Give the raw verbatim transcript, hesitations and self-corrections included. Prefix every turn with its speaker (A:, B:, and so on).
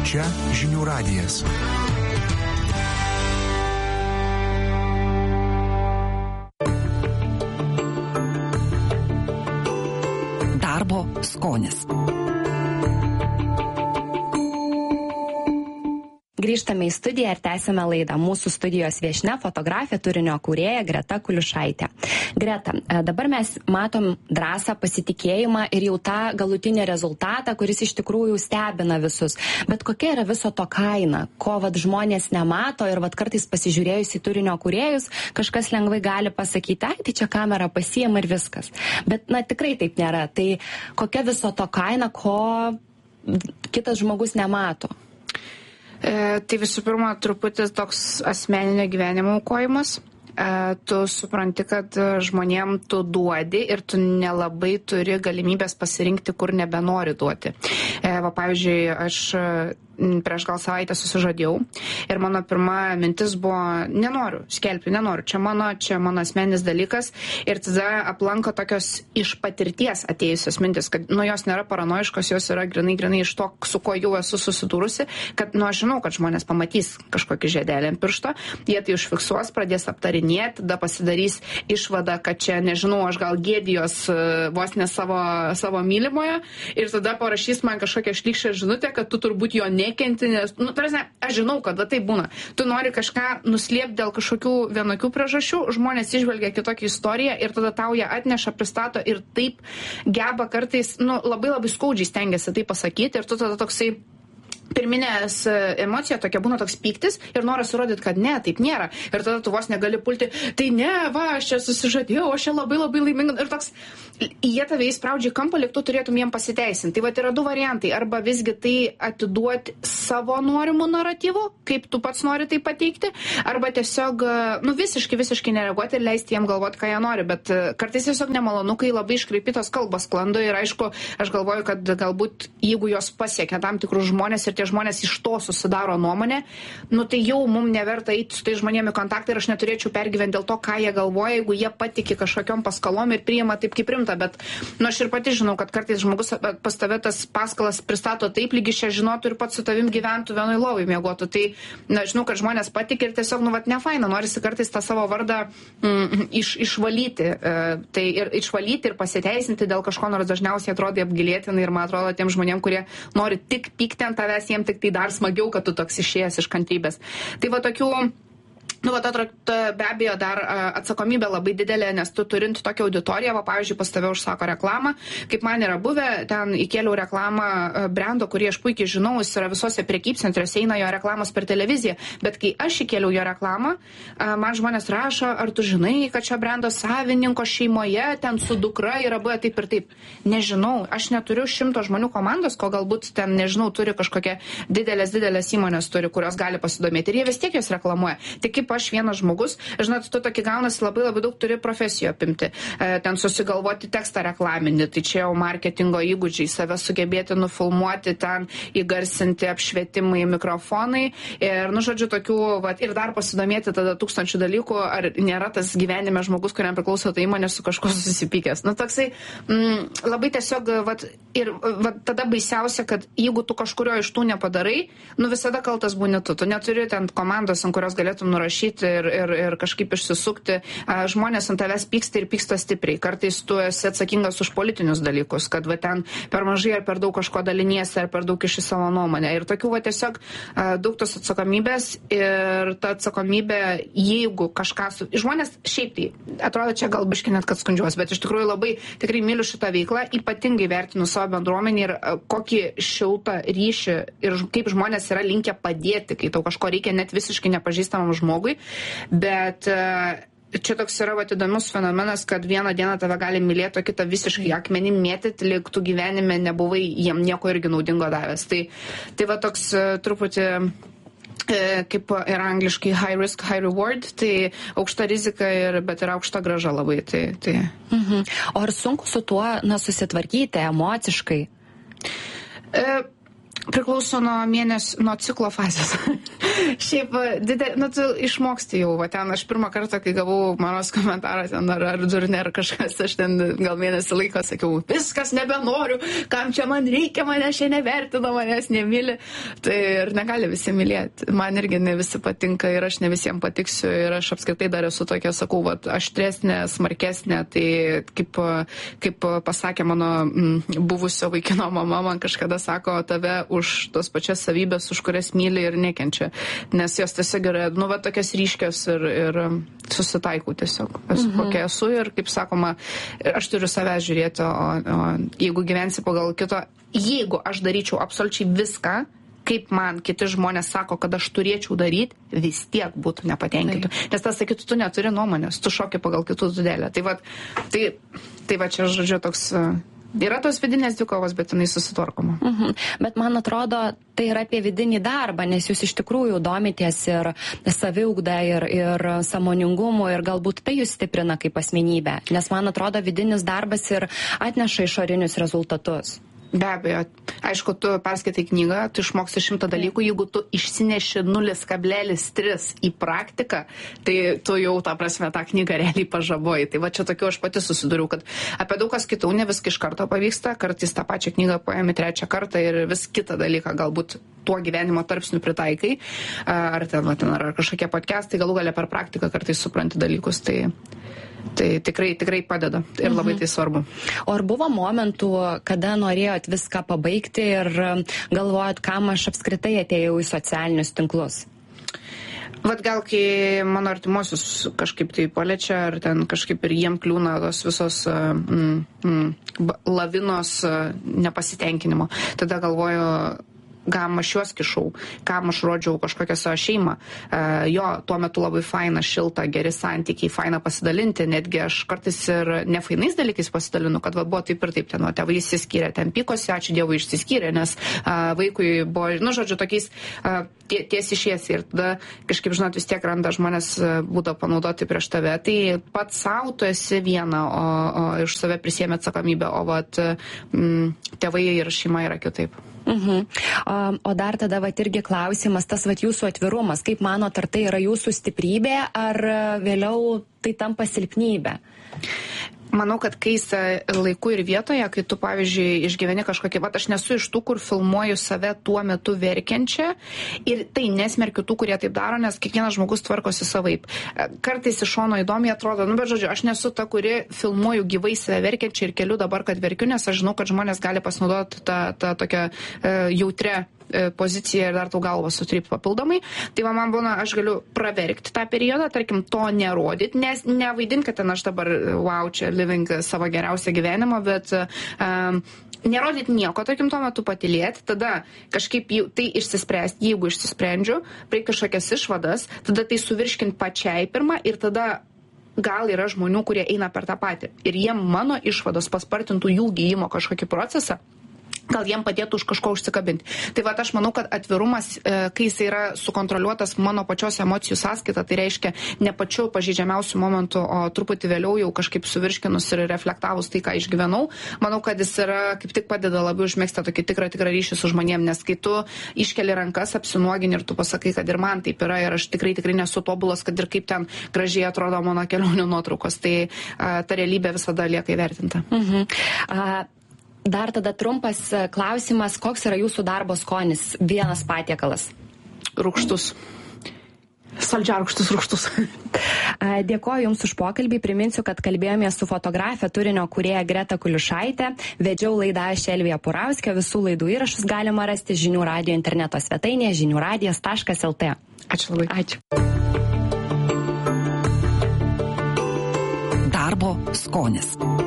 A: Čia Žinių radijas.
B: Darbo skonis.
C: Grįžtame į studiją ir tęsime laidą. Mūsų studijos viešnia, fotografė, turinio kūrėja Greta Kuliušaitė. Greta, dabar mes matom drąsą, pasitikėjimą ir jau tą galutinį rezultatą, kuris iš tikrųjų stebina visus. Bet kokia yra viso to kaina? Ko vat žmonės nemato ir vat kartais pasižiūrėjus į turinio kūrėjus, kažkas lengvai gali pasakyti, ai, tai čia kamera pasiima ir viskas. Bet, na, tikrai taip nėra. Tai kokia viso to kaina, ko kitas žmogus nemato?
D: E, tai visų pirma, truputį toks asmeninio gyvenimo aukojimas. E, tu supranti, kad žmonėm tu duodi ir tu nelabai turi galimybės pasirinkti, kur nebenori duoti. E, va, pavyzdžiui, aš prieš gal savaitę susižadėjau ir mano pirma mintis buvo, nenoriu skelbti, nenoriu, čia mano, čia mano asmeninis dalykas ir tada aplanko tokios iš patirties atėjusios mintis, kad nu jos nėra paranoiškos, jos yra grinai, grinai iš to, su kuo jau esu susidūrusi, kad nu aš žinau, kad žmonės pamatys kažkokį žiedelį ant piršto, jie tai užfiksuos, pradės aptarinėti, tada pasidarys išvada, kad čia, nežinau, aš gal gėdijos vos ne savo, savo mylimojo ir tada parašys man kažkokią šlykščią žinutę, kad tu turbūt jo nekenti, nes, nu, tarsi, aš žinau, kad va, tai būna. Tu nori kažką nuslėpti dėl kažkokių vienokių priežasčių, žmonės išvelgia kitokį istoriją ir tada tau ją atneša, pristato ir taip geba kartais, nu, labai labai skaudžiai stengiasi tai pasakyti ir tu tada toksai pirminės emocija tokia būna toks pyktis ir noras įrodyti, kad ne, taip nėra. Ir tada tu vos negali pulti, tai ne, va, aš čia susižadėjau, aš čia labai labai laiminga. Ir toks, jie tave įspraudžia į kampą, lyg tu turėtum jiem pasiteisinti. Tai va, yra du variantai. Arba visgi tai atiduoti savo norimų naratyvų, kaip tu pats nori tai pateikti, arba tiesiog, nu, visiškai, visiškai nereaguoti ir leisti jiem galvoti, ką jie nori. Bet kartais tiesiog nemalonu, kai labai iškreipytos kalbos sklando ir aišku, aš galvoju, kad galbūt jeigu jos pasiekia tam tikrus žmonės ir tie žmonės iš to susidaro nuomonę, nu tai jau mums neverta eiti su tai žmonėmi kontaktą ir aš neturėčiau pergyventi dėl to, ką jie galvoja, jeigu jie patiki kažkokiom paskalom ir priima taip kaip rimta, bet nu aš ir pati žinau, kad kartais žmogus pas tave tas paskalas pristato taip, lygi šią žinotų ir pats su tavim gyventų vienoj lovai miegotų, tai na, žinau, kad žmonės patiki ir tiesiog, nu vat, nefaina, norisi kartais tą savo vardą mm, iš, išvalyti, e, tai ir išvalyti ir pasiteisinti dėl kažko, nors dažniausiai atrodo apgailėtinai ir man atrodo tiem žmonėm, kurie nori tik pykti ant tavęs, jiem tik tai dar smagiau, kad tu toks išėjęs iš kantrybės. Tai va tokių, nu, va, to, be abejo, dar atsakomybė labai didelė, nes tu turint tokią auditoriją, va, pavyzdžiui, pas tave užsako reklamą, kaip man yra buvę, ten įkėliau reklamą brendo, kurį aš puikiai žinau, jis yra visose prekybcentriuose, eina jo reklamos per televiziją, bet kai aš įkėliau jo reklamą, man žmonės rašo, ar tu žinai, kad šio brendo savininko šeimoje ten su dukra yra buvę taip ir taip. Nežinau, aš neturiu šimto žmonių komandos, ko galbūt ten, nežinau, turi kažkokia didelės, didelės įmonės turi, kurios gali pasidomėti ir jie vis tiek jos reklamuoja. Tik kaip aš vienas žmogus, žinot, tu tokį gaunasi labai labai daug turi profesijų apimti, e, ten susigalvoti tekstą reklaminį, tai čia jau marketingo įgūdžiai, save sugebėti nufilmuoti, ten įgarsinti apšvietimai, mikrofonai ir, nu, žodžiu, tokių, vat, ir dar pasidomėti tada tūkstančių dalykų, ar nėra tas gyvenime žmogus, kuriam priklauso ta įmonė su kažkuo susipykęs. Nu, toksai, mm, labai tiesiog, vat, ir vat, tada baisiausia, kad jeigu tu kažkurio iš tų nepadarai, nu, visada kaltas būni tu, tu neturi ten komandos, ant kurios galėtum nurašyti ir, ir, ir kažkaip išsisukti. Žmonės ant tavęs pyksta ir pyksta stipriai. Kartais tu esi atsakingas už politinius dalykus, kad va ten per mažai ar per daug kažko daliniesi, ar per daug iš savo nuomonę. Ir tokių va tiesiog daug tos atsakomybės ir ta atsakomybė, jeigu kažką su... Žmonės šiaip tai, atrodo čia gal biškai net kad skundžiuos, bet iš tikrųjų labai tikrai myliu šitą veiklą, ypatingai vertinu savo bendruomenį ir kokį šiltą ryšį ir kaip žmonės yra linkę padėti, kai tau kažko reikia net visiškai nepažįstamam žmogui. Bet čia toks yra vat, įdomus fenomenas, kad vieną dieną tave gali mylėti, o kitą visiškai akmenim mėtyti, lyg tu gyvenime nebuvai jiem nieko irgi naudingo davęs. Tai, tai va toks truputį, kaip yra angliškai high risk, high reward, tai aukšta rizika, ir, bet ir aukšta grąža labai. Tai, tai.
C: Mhm. O ar sunku su tuo na, susitvarkyti emociškai?
D: E, Priklauso nuo mėnesio, nuo ciklo fazės. Šiaip, didel, nu, tu išmoksti jau, va ten aš pirmą kartą, kai gavau manos komentarą ten ar, ar durnė ar kažkas, aš ten gal mėnesį laiko sakiau, viskas nebenoriu, kam čia man reikia, manęs čia nevertina, manęs nemyli. Tai ir negali visi mylėti. Man irgi ne visi patinka ir aš ne visiems patiksiu ir aš apskritai dar esu tokia, sakau, va, aštresnė, smarkesnė, tai kaip, kaip pasakė mano m, buvusio vaikino mama, man kažkada sako, tave už tos pačias savybės, už kurias myli ir nekenčia. Nes jos tiesiog yra, nu, va, tokias ryškios ir, ir susitaikau tiesiog. Esu mhm. kokia esu ir, kaip sakoma, aš turiu savęs žiūrėti, o, o jeigu gyvensi pagal kito, jeigu aš daryčiau absoliučiai viską, kaip man kiti žmonės sako, kad aš turėčiau daryti, vis tiek būtų nepatenkintų. Nes tas sakytų, tu neturi nuomonės, tu šoki pagal kitų dėlę. Tai va, tai, tai va čia, žodžiu, toks... Yra tos vidinės dvikovos, bet jinai susitvarkoma.
C: Mhm. Bet man atrodo, tai yra apie vidinį darbą, nes jūs iš tikrųjų domitės ir saviugdą, ir, ir sąmoningumu, ir galbūt tai jūs stiprina kaip asmenybę. Nes man atrodo, vidinis darbas ir atneša išorinius rezultatus.
D: Be abejo. Aišku, tu perskaitai knygą, tu išmoksi šimtą dalykų, jeigu tu išsineši nulis kablelis tris į praktiką, tai tu jau, ta prasme, tą knygą realiai pažaboji. Tai va čia tokiu aš pati susiduriu, kad apie daug kas kitų ne viską iš karto pavyksta, kartais tą pačią knygą paėmė trečią kartą ir vis kitą dalyką galbūt tuo gyvenimo tarpsniu pritaikai, ar ten, va, ten ar kažkokie podcastai, galų galia per praktiką kartais supranti dalykus. Tai... Tai tikrai, tikrai padeda ir labai tai svarbu.
C: O ar buvo momentų, kada norėjot viską pabaigti ir galvojot, kam aš apskritai atėjau į socialinius tinklus?
D: Vat gal, kai mano artimuosius kažkaip tai paliečia, ar ten kažkaip ir jiem kliūna tos visos mm, mm, lavinos nepasitenkinimo, tada galvoju, kam aš juos kišau, kam aš rodžiau kažkokią savo šeimą. Uh, jo, tuo metu labai faina, šilta, geri santykiai, faina pasidalinti, netgi aš kartais ir nefainais dalykais pasidalinu, kad va, buvo taip ir taip, ten, o tėvai išsiskyrė, ten pykosi, ačiū Dievui išsiskyrė, nes uh, vaikui buvo, nu, žodžiu, tokiais uh, tie, tiesi šiesi ir tada kažkaip, žinot, vis tiek randa žmonės uh, būdą panaudoti prieš tave. Tai pats savo tu esi viena, o, o iš save prisėmė atsakomybę, o vat, mm, tėvai ir šeima yra kitaip.
C: Mhm. O, o dar tada vat irgi klausimas, tas vat jūsų atvirumas, kaip manot, ar tai yra jūsų stiprybė, ar vėliau tai tampa silpnybė?
D: Manau, kad kai laiku ir vietoje, kai tu, pavyzdžiui, išgyveni kažkokį, va, aš nesu iš tų, kur filmuoju save tuo metu verkiančią ir tai nesmerkiu tų, kurie taip daro, nes kiekvienas žmogus tvarkosi savaip. Kartais iš šono įdomiai atrodo, nu, bet žodžiu, aš nesu ta, kuri filmuoju gyvai save verkiančią ir keliu dabar, kad verkiu, nes aš žinau, kad žmonės gali pasinaudoti tą, tą tokią e, jautrę poziciją ir dar tau galvą sutrypti papildomai. Tai va, man būna, aš galiu praverkti tą periodą, tarkim, to nerodyti, nes nevaidinti, kad ten aš dabar, wow, čia living savo geriausią gyvenimą, bet um, nerodyti nieko, tarkim, tuo metu patylėti, tada kažkaip jau, tai išsispręsti, jeigu išsisprendžiu, prie kažkokias išvadas, tada tai suvirškinti pačiai pirmą ir tada gal yra žmonių, kurie eina per tą patį. Ir jiem mano išvados paspartintų jų gijimo kažkokį procesą, gal jiem padėtų už kažko užsikabinti. Tai va, aš manau, kad atvirumas, kai jis yra sukontroliuotas mano pačios emocijų sąskaita, tai reiškia ne pačiu pažeidžiamiausių momentų, o truputį vėliau jau kažkaip suvirškinus ir reflektavus tai, ką išgyvenau, manau, kad jis yra, kaip tik padeda labiau užmėgsti tokį tikrą, tikrą ryšį su žmonėm, nes kai tu iškeli rankas, apsinuogini ir tu pasakai, kad ir man taip yra ir aš tikrai, tikrai nesu tobulas, kad ir kaip ten gražiai atrodo mano kelionių nuotraukos, tai a, ta realybė visada lieka įvertinta.
C: Mhm. A... Dar tada trumpas klausimas, koks yra jūsų darbo skonis? Vienas patiekalas.
D: Rūgštus. Saldžiarūgštus, rūgštus.
C: Dėkoju Jums už pokalbį. Priminsiu, kad kalbėjome su fotografė turinio kūrėja Greta Kuliušaitė. Vedžiau laidą aš Elvija Purauskė. Visų laidų įrašus galima rasti žinių radijo interneto svetainėje žinių radijas taškas lt.
D: Ačiū labai.
C: Ačiū.
B: Darbo skonis.